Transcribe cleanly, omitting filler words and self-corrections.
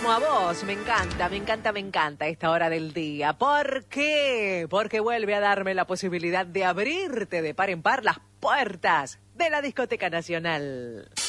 como a vos, me encanta esta hora del día. ¿Por qué? Porque vuelve a darme la posibilidad de abrirte de par en par las puertas de la Discoteca Nacional.